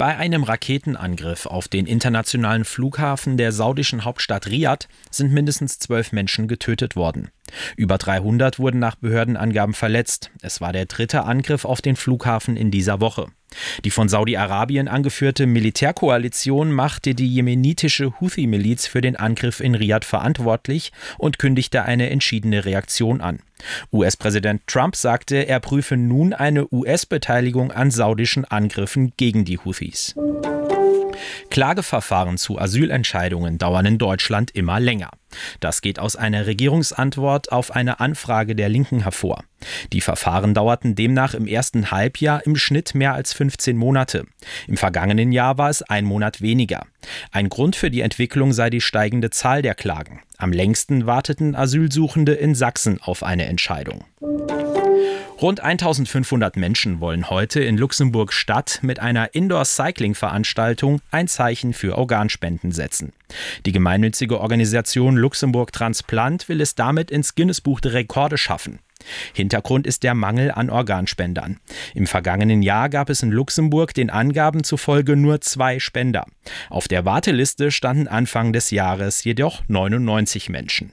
Bei einem Raketenangriff auf den internationalen Flughafen der saudischen Hauptstadt Riad sind mindestens 12 Menschen getötet worden. Über 300 wurden nach Behördenangaben verletzt. Es war der 3. Angriff auf den Flughafen in dieser Woche. Die von Saudi-Arabien angeführte Militärkoalition machte die jemenitische Houthi-Miliz für den Angriff in Riad verantwortlich und kündigte eine entschiedene Reaktion an. US-Präsident Trump sagte, er prüfe nun eine US-Beteiligung an saudischen Angriffen gegen die Houthis. Klageverfahren zu Asylentscheidungen dauern in Deutschland immer länger. Das geht aus einer Regierungsantwort auf eine Anfrage der Linken hervor. Die Verfahren dauerten demnach im ersten Halbjahr im Schnitt mehr als 15 Monate. Im vergangenen Jahr war es ein Monat weniger. Ein Grund für die Entwicklung sei die steigende Zahl der Klagen. Am längsten warteten Asylsuchende in Sachsen auf eine Entscheidung. Rund 1500 Menschen wollen heute in Luxemburg-Stadt mit einer Indoor-Cycling-Veranstaltung ein Zeichen für Organspenden setzen. Die gemeinnützige Organisation Luxemburg Transplant will es damit ins Guinness-Buch der Rekorde schaffen. Hintergrund ist der Mangel an Organspendern. Im vergangenen Jahr gab es in Luxemburg den Angaben zufolge nur 2 Spender. Auf der Warteliste standen Anfang des Jahres jedoch 99 Menschen.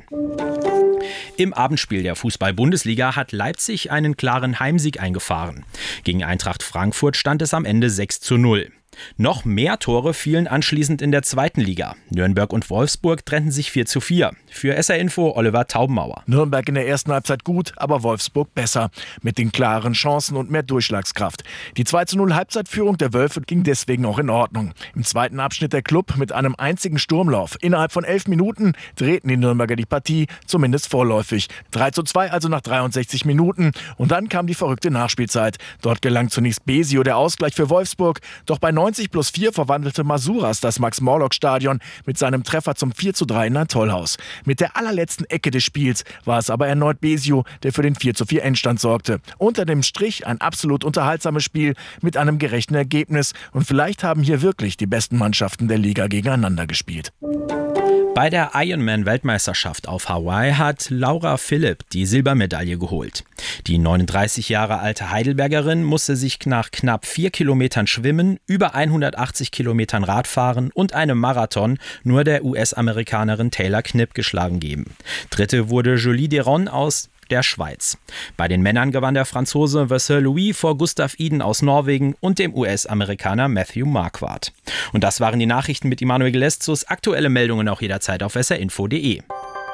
Im Abendspiel der Fußball-Bundesliga hat Leipzig einen klaren Heimsieg eingefahren. Gegen Eintracht Frankfurt stand es am Ende 6:0. Noch mehr Tore fielen anschließend in der 2. Liga. Nürnberg und Wolfsburg trennten sich 4:4. Für SR Info Oliver Taubenmauer. Nürnberg in der ersten Halbzeit gut, aber Wolfsburg besser. Mit den klaren Chancen und mehr Durchschlagskraft. Die 2:0 Halbzeitführung der Wölfe ging deswegen auch in Ordnung. Im zweiten Abschnitt der Klub mit einem einzigen Sturmlauf. Innerhalb von 11 Minuten drehten die Nürnberger die Partie, zumindest vorläufig. 3:2 also nach 63 Minuten. Und dann kam die verrückte Nachspielzeit. Dort gelang zunächst Besio der Ausgleich für Wolfsburg. Doch bei 90+4 verwandelte Masuras das Max-Morlock-Stadion mit seinem Treffer zum 4:3 in ein Tollhaus. Mit der allerletzten Ecke des Spiels war es aber erneut Besio, der für den 4:4 Endstand sorgte. Unter dem Strich ein absolut unterhaltsames Spiel mit einem gerechten Ergebnis. Und vielleicht haben hier wirklich die besten Mannschaften der Liga gegeneinander gespielt. Bei der Ironman-Weltmeisterschaft auf Hawaii hat Laura Philipp die Silbermedaille geholt. Die 39 Jahre alte Heidelbergerin musste sich nach knapp 4 Kilometern Schwimmen, über 180 Kilometern Radfahren und einem Marathon nur der US-Amerikanerin Taylor Knipp geschlagen geben. Dritte wurde Julie Deron aus der Schweiz. Bei den Männern gewann der Franzose Vincent Louis vor Gustav Iden aus Norwegen und dem US-Amerikaner Matthew Marquardt. Und das waren die Nachrichten mit Immanuel Gelestus. Aktuelle Meldungen auch jederzeit auf srinfo.de.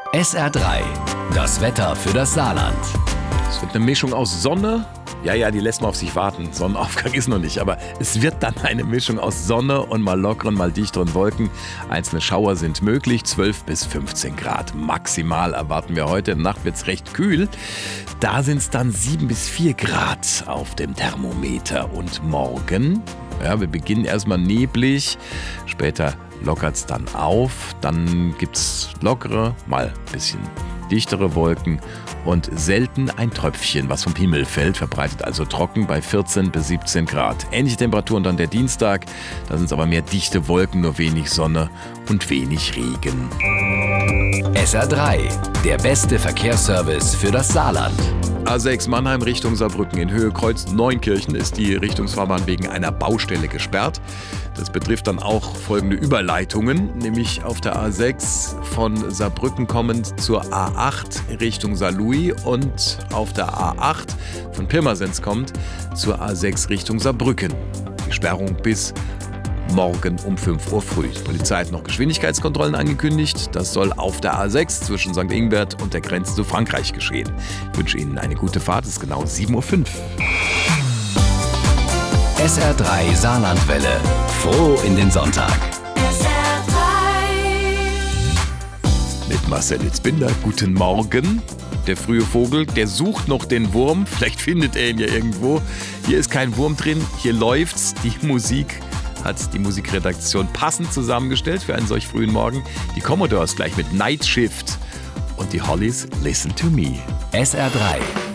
SR3, das Wetter für das Saarland. Es wird eine Mischung aus Sonne. Ja, die lässt mal auf sich warten. Sonnenaufgang ist noch nicht, aber es wird dann eine Mischung aus Sonne und mal lockeren, mal dichteren Wolken. Einzelne Schauer sind möglich, 12 bis 15 Grad maximal erwarten wir heute. In der Nacht wird es recht kühl. Da sind es dann 7 bis 4 Grad auf dem Thermometer. Und morgen, ja, wir beginnen erstmal neblig, später lockert es dann auf. Dann gibt es lockere, mal ein bisschen dichtere Wolken und selten ein Tröpfchen, was vom Himmel fällt, verbreitet also trocken bei 14 bis 17 Grad. Ähnliche Temperaturen dann der Dienstag, da sind es aber mehr dichte Wolken, nur wenig Sonne und wenig Regen. SR3, der beste Verkehrsservice für das Saarland. A6 Mannheim Richtung Saarbrücken in Höhe Kreuz Neunkirchen ist die Richtungsfahrbahn wegen einer Baustelle gesperrt. Das betrifft dann auch folgende Überleitungen, nämlich auf der A6 von Saarbrücken kommend zur A8 Richtung Saarlouis und auf der A8 von Pirmasens kommt zur A6 Richtung Saarbrücken. Die Sperrung bis morgen um 5 Uhr früh. Die Polizei hat noch Geschwindigkeitskontrollen angekündigt. Das soll auf der A6 zwischen St. Ingbert und der Grenze zu Frankreich geschehen. Ich wünsche Ihnen eine gute Fahrt. Es ist genau 7:05 Uhr. SR3 Saarlandwelle. Froh in den Sonntag. Mit Marcel Litzbinder. Guten Morgen. Der frühe Vogel, der sucht noch den Wurm. Vielleicht findet er ihn ja irgendwo. Hier ist kein Wurm drin. Hier läuft's. Die Musik hat die Musikredaktion passend zusammengestellt für einen solch frühen Morgen. Die Commodores gleich mit Night Shift und die Hollies Listen to Me. SR3